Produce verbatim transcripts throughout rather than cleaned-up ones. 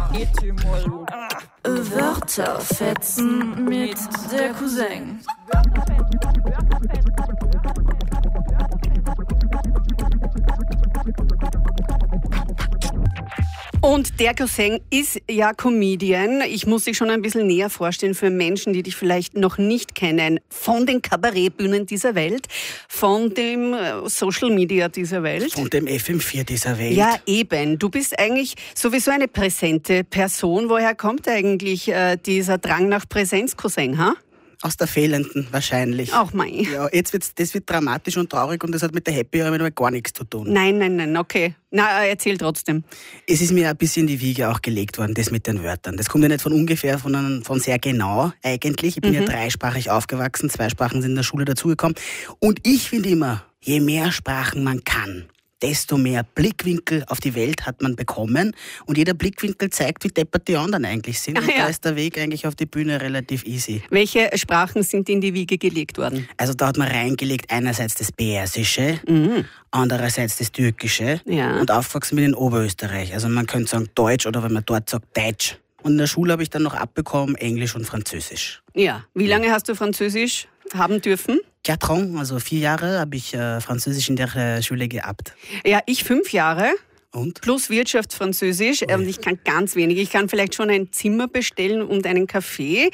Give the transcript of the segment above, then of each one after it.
Wörterfetzen mit der Cousin. Und der Cousin ist ja Comedian. Ich muss dich schon ein bisschen näher vorstellen für Menschen, die dich vielleicht noch nicht kennen. Von den Kabarettbühnen dieser Welt, von dem Social Media dieser Welt. Von dem F M vier dieser Welt. Ja, eben. Du bist eigentlich sowieso eine präsente Person. Woher kommt eigentlich äh, dieser Drang nach Präsenz, Cousin, ha? Aus der Fehlenden wahrscheinlich. Auch mein. Ja, jetzt wird's, das wird dramatisch und traurig und das hat mit der Happy Hour gar nichts zu tun. Nein, nein, nein, okay. Na, erzähl trotzdem. Es ist mir ein bisschen in die Wiege auch gelegt worden, das mit den Wörtern. Das kommt ja nicht von ungefähr, sondern von sehr genau eigentlich. Ich bin mhm. ja dreisprachig aufgewachsen, zwei Sprachen sind in der Schule dazugekommen. Und ich finde immer, je mehr Sprachen man kann, desto mehr Blickwinkel auf die Welt hat man bekommen. Und jeder Blickwinkel zeigt, wie deppert die anderen eigentlich sind. Ah, und ja. da ist der Weg eigentlich auf die Bühne relativ easy. Welche Sprachen sind in die Wiege gelegt worden? Also da hat man reingelegt einerseits das Persische, Mhm. andererseits das Türkische Ja. und aufgewachsen bin in Oberösterreich. Also man könnte sagen Deutsch oder wenn man dort sagt Deutsch. Und in der Schule habe ich dann noch abbekommen Englisch und Französisch. Ja. Wie lange hast du Französisch haben dürfen? Quatre ans, also vier Jahre, habe ich äh, Französisch in der äh, Schule gehabt. Ja, ich fünf Jahre. Und? Plus Wirtschaft Französisch. Und ich kann ganz wenig. Ich kann vielleicht schon ein Zimmer bestellen und einen Kaffee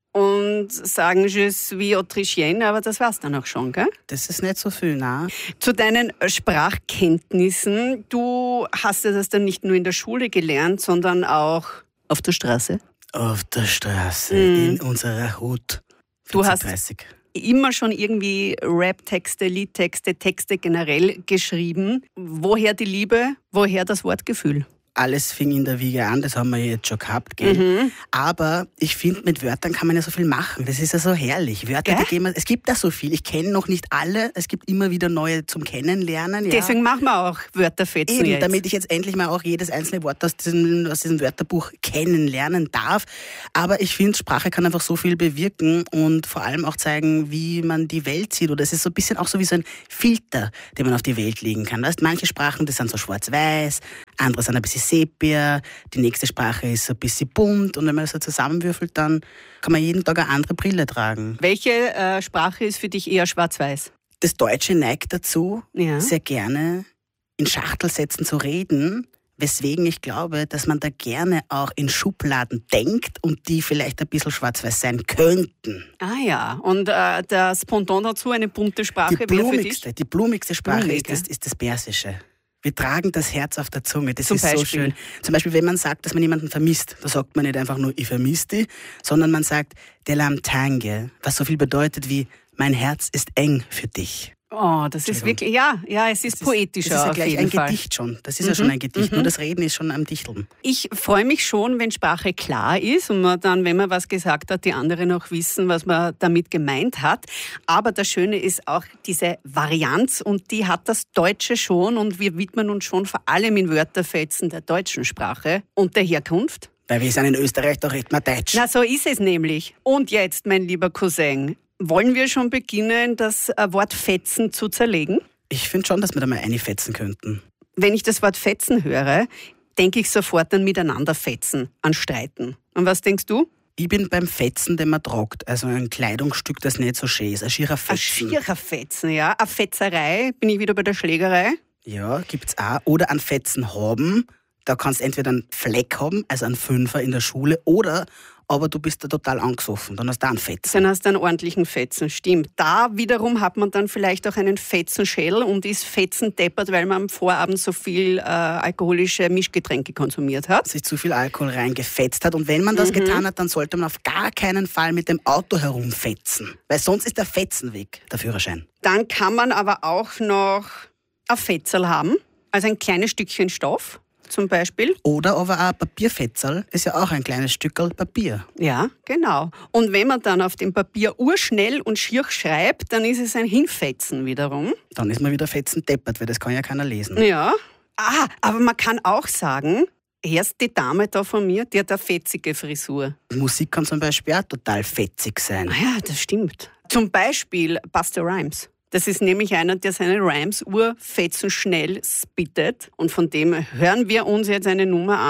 und sagen, je suis autrichienne, aber das war's dann auch schon, gell? Das ist nicht so viel, ne? Zu deinen Sprachkenntnissen. Du hast ja das dann nicht nur in der Schule gelernt, sondern auch auf der Straße. Auf der Straße, Mhm. in unserer Hut. Du hast dreißig. immer schon irgendwie Rap-Texte, Liedtexte, Texte generell geschrieben. Woher die Liebe? Woher das Wortgefühl? Alles fing in der Wiege an, das haben wir jetzt schon gehabt, gell? Mhm. Aber ich finde, mit Wörtern kann man ja so viel machen. Das ist ja so herrlich. Wörter, Gell? die gehen wir, es gibt da so viel. Ich kenne noch nicht alle. Es gibt immer wieder neue zum Kennenlernen. Ja. Deswegen machen wir auch Wörterfetzen Eben, jetzt. damit ich jetzt endlich mal auch jedes einzelne Wort aus diesem, aus diesem Wörterbuch kennenlernen darf. Aber ich finde, Sprache kann einfach so viel bewirken und vor allem auch zeigen, wie man die Welt sieht. Oder es ist so ein bisschen auch so wie so ein Filter, den man auf die Welt legen kann. Weißt, manche Sprachen, das sind so schwarz-weiß, andere sind ein bisschen Sepia, die nächste Sprache ist ein bisschen bunt und wenn man das so zusammenwürfelt, dann kann man jeden Tag eine andere Brille tragen. Welche äh, Sprache ist für dich eher schwarz-weiß? Das Deutsche neigt dazu, Ja. sehr gerne in Schachtelsätzen zu reden, weswegen ich glaube, dass man da gerne auch in Schubladen denkt und die vielleicht ein bisschen schwarz-weiß sein könnten. Ah ja, und äh, das Pendant dazu, eine bunte Sprache, Die wäre für dich? blumigste, die blumigste Sprache Blumig, ist das, ja. ist das Persische. Wir tragen das Herz auf der Zunge, das Zum ist so Beispiel? schön. Zum Beispiel, wenn man sagt, dass man jemanden vermisst, da sagt man nicht einfach nur, ich vermisse dich, sondern man sagt, Delam Tange, was so viel bedeutet wie, mein Herz ist eng für dich. Oh, das ist wirklich, ja, ja, es ist Das poetischer Das ist ja auf gleich jeden ein Fall. Gedicht schon. Das ist ja schon ein Gedicht. Nur das Reden ist schon am Dichteln. Ich freue mich schon, wenn Sprache klar ist und man dann, wenn man was gesagt hat, die anderen auch wissen, was man damit gemeint hat. Aber das Schöne ist auch diese Varianz und die hat das Deutsche schon und wir widmen uns schon vor allem in Wörterfetzen der deutschen Sprache und der Herkunft. Weil wir sind in Österreich, da redet man Deutsch. Na, so ist es nämlich. Und jetzt, mein lieber Cousin, wollen wir schon beginnen, das äh, Wort Fetzen zu zerlegen? Ich finde schon, dass wir da mal einfetzen könnten. Wenn ich das Wort Fetzen höre, denke ich sofort an Miteinanderfetzen, an Streiten. Und was denkst du? Ich bin beim Fetzen, den man tragt. Also ein Kleidungsstück, das nicht so schön ist. Ein schierer Ein Fetzen. schierer Fetzen, ja. Eine Fetzerei, bin ich wieder bei der Schlägerei. Ja, gibt's auch. Oder einen Fetzen haben. Da kannst du entweder einen Fleck haben, also einen Fünfer in der Schule, oder aber du bist da total angesoffen. Dann hast du auch einen Fetzen. Dann hast du einen ordentlichen Fetzen, stimmt. Da wiederum hat man dann vielleicht auch einen Fetzenschädel und ist fetzendeppert, weil man am Vorabend so viel äh, alkoholische Mischgetränke konsumiert hat. Sich zu viel Alkohol reingefetzt hat. Und wenn man das Mhm. getan hat, dann sollte man auf gar keinen Fall mit dem Auto herumfetzen. Weil sonst ist der Fetzen weg, der Führerschein. Dann kann man aber auch noch ein Fetzerl haben, also ein kleines Stückchen Stoff zum Beispiel. Oder aber auch ein Papierfetzerl ist ja auch ein kleines Stückerl Papier. Ja, genau. Und wenn man dann auf dem Papier urschnell und schier schreibt, dann ist es ein Hinfetzen wiederum. Dann ist man wieder fetzen deppert, weil das kann ja keiner lesen. Ja. Ah, aber man kann auch sagen, erst die Dame da von mir, die hat eine fetzige Frisur. Musik kann zum Beispiel auch total fetzig sein. Ah ja, das stimmt. Zum Beispiel Busta Rhymes. Das ist nämlich einer, der seine Rhymes urfetzenschnell spittet. Und von dem hören wir uns jetzt eine Nummer an.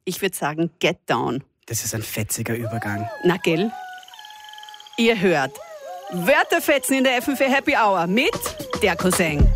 Ich würde sagen, get down. Das ist ein fetziger Übergang. Na, gell? Ihr hört Wörterfetzen in der F M vier Happy Hour mit der Cousin.